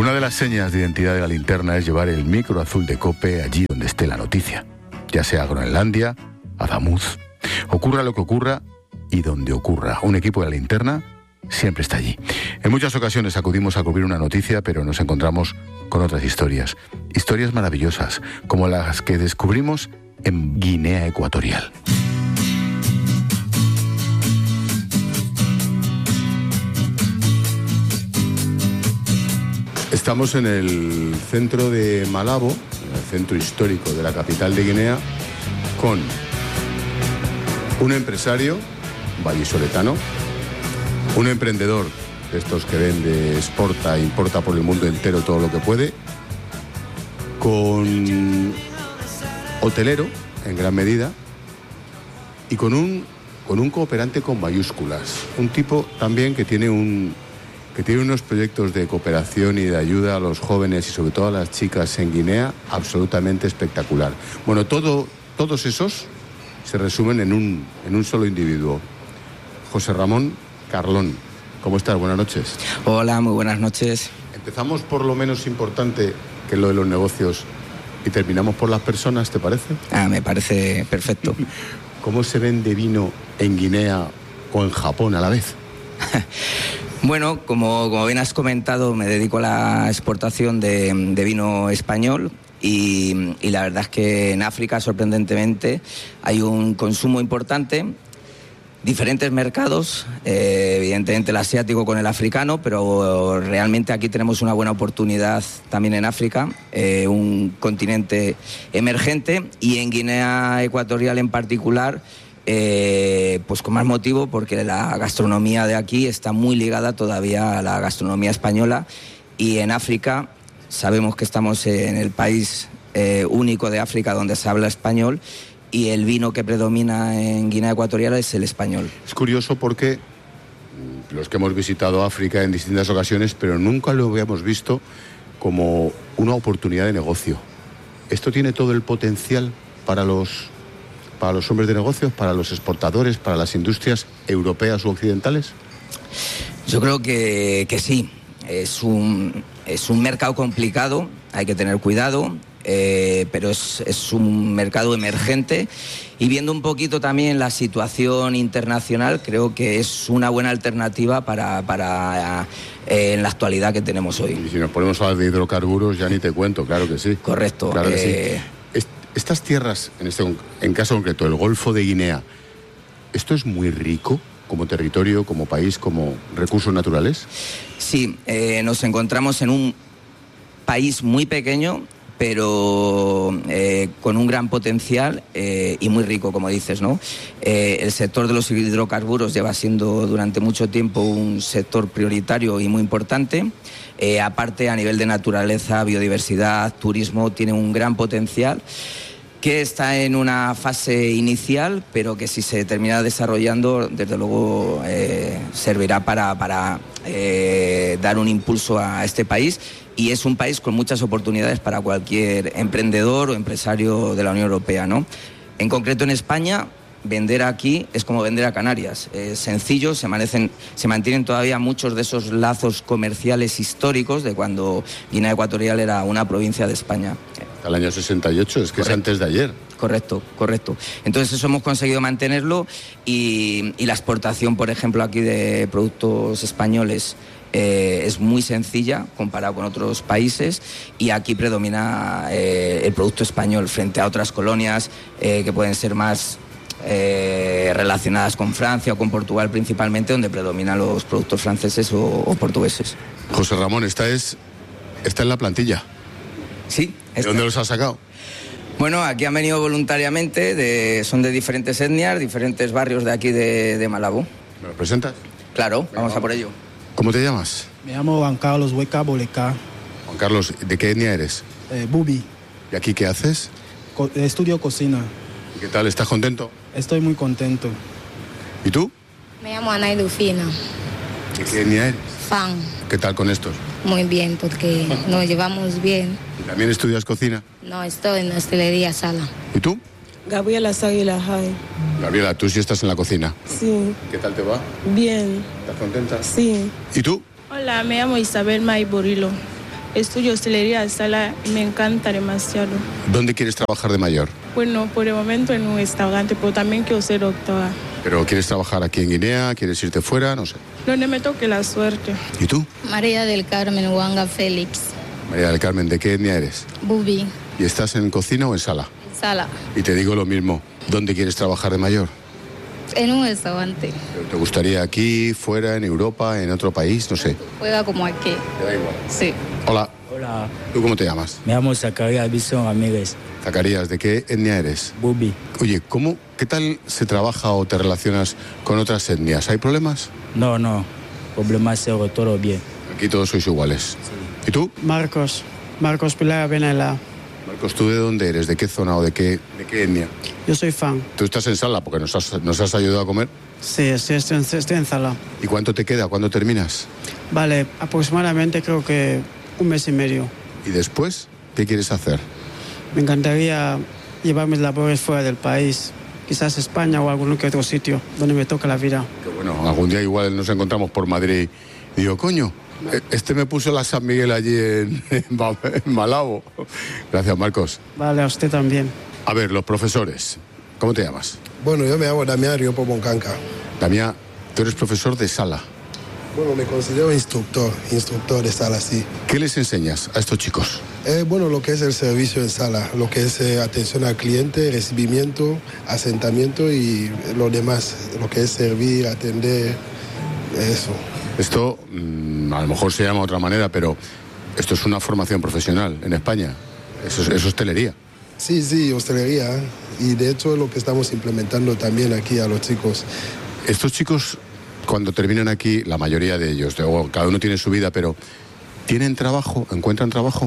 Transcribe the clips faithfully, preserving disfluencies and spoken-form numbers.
Una de las señas de identidad de la linterna es llevar el micro azul de COPE allí donde esté la noticia, ya sea Groenlandia, Adamuz. Ocurra lo que ocurra y donde ocurra, un equipo de la linterna siempre está allí. En muchas ocasiones acudimos a cubrir una noticia, pero nos encontramos con otras historias. Historias maravillosas, como las que descubrimos en Guinea Ecuatorial. Estamos en el centro de Malabo, en el centro histórico de la capital de Guinea, con un empresario vallisoletano, un emprendedor de estos que vende, exporta, importa por el mundo entero todo lo que puede, con hotelero en gran medida y con un, con un cooperante con mayúsculas, un tipo también que tiene un que tiene unos proyectos de cooperación y de ayuda a los jóvenes y sobre todo a las chicas en Guinea absolutamente espectacular. Bueno, todo, todos esos se resumen en un, en un solo individuo. José Ramón Carlón, ¿cómo estás? Buenas noches. Hola, muy buenas noches. Empezamos por lo menos importante, que es lo de los negocios, y terminamos por las personas, ¿te parece? Ah, me parece perfecto. ¿Cómo se vende vino en Guinea o en Japón a la vez? Bueno, como, como bien has comentado, me dedico a la exportación de, de vino español y, y la verdad es que en África, sorprendentemente, hay un consumo importante, diferentes mercados, eh, evidentemente el asiático con el africano, pero realmente aquí tenemos una buena oportunidad también en África, eh, un continente emergente, y en Guinea Ecuatorial en particular, Eh, pues con más motivo porque la gastronomía de aquí está muy ligada todavía a la gastronomía española, y en África sabemos que estamos en el país eh, único de África donde se habla español, y el vino que predomina en Guinea Ecuatorial es el español. Es curioso porque los que hemos visitado África en distintas ocasiones, pero nunca lo habíamos visto como una oportunidad de negocio. ¿Esto tiene todo el potencial para los para los hombres de negocios, para los exportadores, para las industrias europeas u occidentales? Yo creo que, que sí. Es un, es un mercado complicado, hay que tener cuidado, eh, pero es, es un mercado emergente, y viendo un poquito también la situación internacional, creo que es una buena alternativa para, para eh, en la actualidad que tenemos hoy. Y si nos ponemos a hablar de hidrocarburos, ya ni te cuento, claro que sí. Correcto. Claro que eh, sí. Estas tierras, en este en caso concreto, el Golfo de Guinea, ¿esto es muy rico como territorio, como país, como recursos naturales? Sí, eh, nos encontramos en un país muy pequeño, pero eh, con un gran potencial eh, y muy rico, como dices, ¿no? Eh, el sector de los hidrocarburos lleva siendo durante mucho tiempo un sector prioritario y muy importante. Eh, aparte, a nivel de naturaleza, biodiversidad, turismo, tiene un gran potencial que está en una fase inicial, pero que si se termina desarrollando, desde luego eh, servirá para, para eh, dar un impulso a este país, y es un país con muchas oportunidades para cualquier emprendedor o empresario de la Unión Europea, ¿no? En concreto en España, vender aquí es como vender a Canarias. Es sencillo, se, manecen, se mantienen todavía muchos de esos lazos comerciales históricos de cuando Guinea Ecuatorial era una provincia de España. Al año sesenta y ocho, es que correcto. Es antes de ayer. Correcto, correcto. Entonces eso hemos conseguido mantenerlo, y, y la exportación, por ejemplo, aquí de productos españoles eh, es muy sencilla comparado con otros países, y aquí predomina eh, el producto español frente a otras colonias eh, que pueden ser más Eh, relacionadas con Francia o con Portugal principalmente, donde predominan los productos franceses o, o portugueses. José Ramón, esta es esta es la plantilla. Sí. ¿De dónde los has sacado? Bueno, aquí han venido voluntariamente, de, son de diferentes etnias, diferentes barrios de aquí de, de Malabo. ¿Me lo presentas? Claro, vamos a por ello. ¿Cómo te llamas? Me llamo Juan Carlos Hueca Boleca. Juan Carlos, ¿de qué etnia eres? Eh, Bubi. ¿Y aquí qué haces? Co- estudio cocina. ¿Y qué tal? ¿Estás contento? Estoy muy contento. ¿Y tú? Me llamo Ana Edufina. ¿De qué etnia eres? Fan. ¿Qué tal con estos? Muy bien, porque nos llevamos bien. ¿Y también estudias cocina? No, estoy en hostelería sala. ¿Y tú? Gabriela Saguila, hi. Gabriela, tú sí estás en la cocina. Sí. ¿Qué tal te va? Bien. ¿Estás contenta? Sí. ¿Y tú? Hola, me llamo Isabel May Borilo. Estudio hostelería sala y me encanta demasiado. ¿Dónde quieres trabajar de mayor? Bueno, por el momento en un restaurante, pero también quiero ser doctora. ¿Pero quieres trabajar aquí en Guinea? ¿Quieres irte fuera? No sé. Donde me toque la suerte. ¿Y tú? María del Carmen Wanga Félix. María del Carmen, ¿de qué etnia eres? Bubi. ¿Y estás en cocina o en sala? Sala. Y te digo lo mismo, ¿dónde quieres trabajar de mayor? En un restaurante. ¿Te gustaría aquí, fuera, en Europa, en otro país? No sé. Juega como aquí. Te da igual. Sí. Hola. Hola, ¿Tú cómo te llamas? me llamo Zacarías Bison Amigues, Zacarías, ¿de qué etnia eres? Bubi. Oye, ¿cómo, qué tal se trabaja o te relacionas con otras etnias? ¿Hay problemas? No, no, problema cero, todo bien. Aquí todos sois iguales. ¿Y tú? Marcos, Marcos Pilar Benela. Marcos, ¿tú de dónde eres? ¿De qué zona o de qué, de qué etnia? Yo soy fan. Tú estás en sala porque nos has, nos has ayudado a comer. Sí, sí, estoy, en- estoy en sala. ¿Y cuánto te queda? ¿Cuándo terminas? Vale, aproximadamente creo que un mes y medio. ¿Y después qué quieres hacer? Me encantaría llevar mis labores fuera del país, quizás España o algún que otro sitio donde me toque la vida. Que bueno, algún día igual nos encontramos por Madrid y digo, coño, eh, este me puso la San Miguel allí en, en Ma- en Malabo. Gracias, Marcos. Vale, a usted también. A ver, los profesores, ¿cómo te llamas? Bueno, yo me llamo Damián Riopo Boncanca. Damián, tú eres profesor de sala. Bueno, me considero instructor, instructor de sala, sí. ¿Qué les enseñas a estos chicos? Eh, bueno, lo que es el servicio en sala, lo que es eh, atención al cliente, recibimiento, asentamiento y lo demás, lo que es servir, atender, eso. Esto mm, a lo mejor se llama de otra manera, pero esto es una formación profesional en España. Eso es, eso es hostelería. Sí, sí, hostelería. Y de hecho es lo que estamos implementando también aquí a los chicos. Estos chicos, cuando terminan aquí, la mayoría de ellos, o cada uno tiene su vida, pero ¿tienen trabajo? ¿Encuentran trabajo?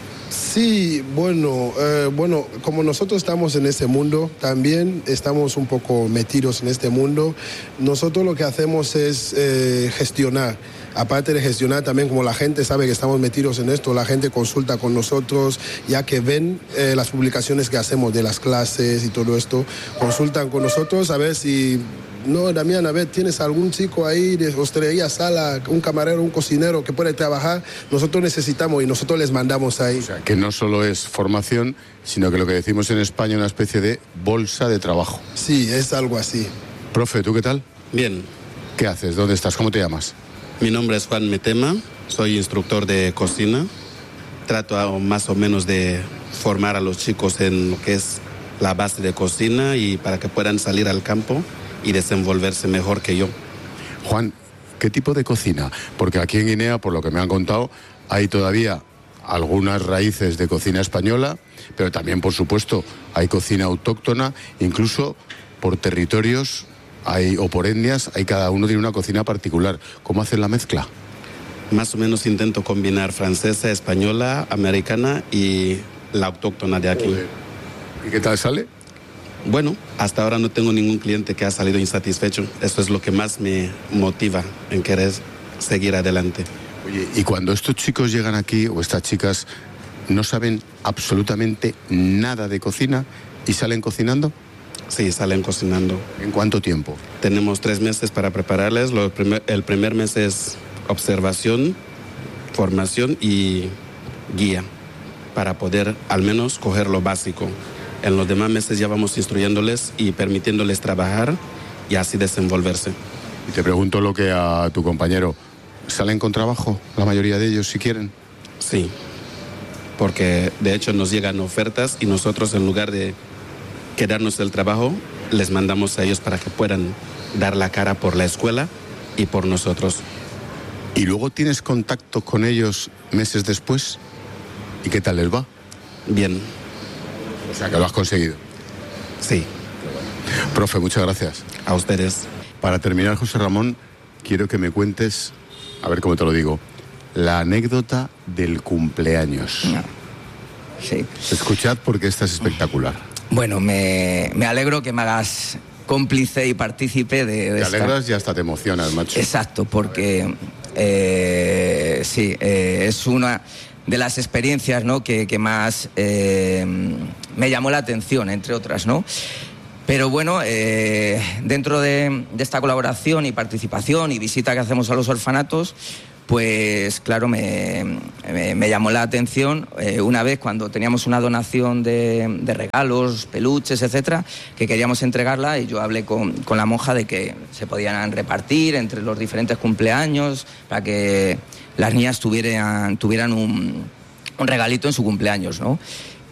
Sí, bueno, eh, bueno, como nosotros estamos en este mundo, también estamos un poco metidos en este mundo. Nosotros lo que hacemos es eh, gestionar. Aparte de gestionar, también como la gente sabe que estamos metidos en esto, la gente consulta con nosotros, ya que ven eh, las publicaciones que hacemos de las clases y todo esto, consultan con nosotros a ver si... No, Damián, a ver, ¿tienes algún chico ahí de hostelería, sala, un camarero, un cocinero que puede trabajar? Nosotros necesitamos y nosotros les mandamos ahí. O sea, que no solo es formación, sino que lo que decimos en España es una especie de bolsa de trabajo. Sí, es algo así. Profe, ¿tú qué tal? Bien, ¿Qué haces? ¿Dónde estás? ¿Cómo te llamas? mi nombre es Juan Metema, soy instructor de cocina. Trato a- más o menos de formar a los chicos en lo que es la base de cocina y para que puedan salir al campo y desenvolverse mejor que yo. Juan, ¿qué tipo de cocina? Porque aquí en Guinea, por lo que me han contado, hay todavía algunas raíces de cocina española, pero también, por supuesto, hay cocina autóctona, incluso por territorios hay, o por etnias, hay cada uno tiene una cocina particular. ¿Cómo hacen la mezcla? Más o menos intento combinar francesa, española, americana y la autóctona de aquí. ¿Y qué tal sale? Bueno, hasta ahora no tengo ningún cliente que ha salido insatisfecho. Eso es lo que más me motiva en querer seguir adelante. Oye, y cuando estos chicos llegan aquí, o estas chicas, no saben absolutamente nada de cocina y salen cocinando, Sí, salen cocinando. ¿en cuánto tiempo? Tenemos tres meses para prepararles. Lo primer- el primer mes es observación, formación y guía para poder al menos coger lo básico. En los demás meses ya vamos instruyéndoles y permitiéndoles trabajar y así desenvolverse. Y te pregunto lo que a tu compañero, ¿salen con trabajo la mayoría de ellos si quieren? Sí, porque de hecho nos llegan ofertas y nosotros en lugar de quedarnos el trabajo, les mandamos a ellos para que puedan dar la cara por la escuela y por nosotros. ¿Y luego tienes contacto con ellos meses después? ¿Y qué tal les va? Bien, O sea, que lo has conseguido. sí, Profe, muchas gracias. a ustedes. Para terminar, José Ramón, quiero que me cuentes, a ver cómo te lo digo, la anécdota del cumpleaños. No. Sí. Escuchad porque esta es espectacular. Bueno, me, me alegro que me hagas cómplice y partícipe de, de Te esta- alegras y hasta te emocionas, macho. Exacto, porque eh, sí, eh, es una de las experiencias, ¿no?, que, que más eh, me llamó la atención, entre otras, ¿no? Pero bueno, eh, dentro de, de esta colaboración y participación y visita que hacemos a los orfanatos, pues claro, me, me, me llamó la atención eh, una vez cuando teníamos una donación de, de regalos, peluches, etcétera, que queríamos entregarla, y yo hablé con, con la monja de que se podían repartir entre los diferentes cumpleaños para que las niñas tuvieran, tuvieran un, un regalito en su cumpleaños, ¿no?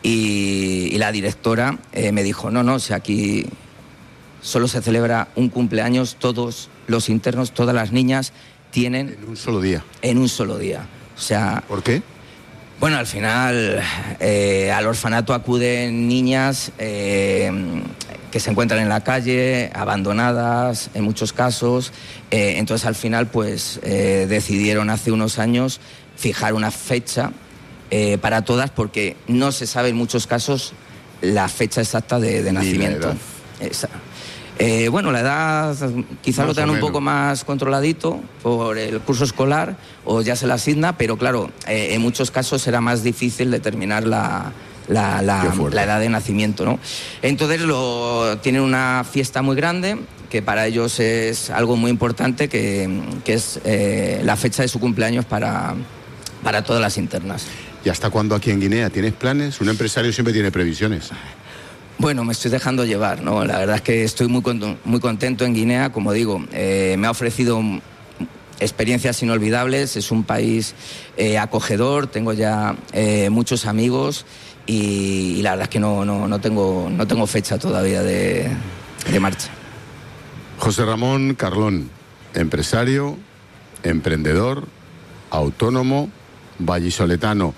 Y, y la directora eh, me dijo, no, no, si aquí solo se celebra un cumpleaños, todos los internos, todas las niñas tienen... En un solo día. En un solo día. O sea... ¿Por qué? Bueno, al final eh, al orfanato acuden niñas eh, que se encuentran en la calle, abandonadas en muchos casos. Eh, entonces al final pues eh, decidieron hace unos años fijar una fecha eh, para todas, porque no se sabe en muchos casos la fecha exacta de, de nacimiento. Esa. Eh, bueno, la edad quizá lo tengan un poco más controladito por el curso escolar, o ya se la asigna, pero claro, eh, en muchos casos será más difícil determinar la, la, la, la edad de nacimiento, ¿no? Entonces lo, tienen una fiesta muy grande, que para ellos es algo muy importante, que, que es eh, la fecha de su cumpleaños para, para todas las internas. ¿Y hasta cuándo aquí en Guinea? ¿Tienes planes? Un empresario siempre tiene previsiones. Bueno, me estoy dejando llevar, ¿no? La verdad es que estoy muy, muy contento en Guinea, como digo, eh, me ha ofrecido experiencias inolvidables, es un país eh, acogedor, tengo ya eh, muchos amigos y, y la verdad es que no, no, no, tengo, no tengo fecha todavía de, de marcha. José Ramón Carlón, empresario, emprendedor, autónomo, vallisoletano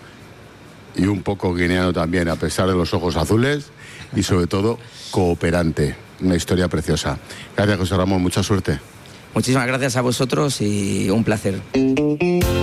y un poco guineano también, a pesar de los ojos azules. Y sobre todo, cooperante. Una historia preciosa. Gracias, José Ramón. Mucha suerte. Muchísimas gracias a vosotros y un placer.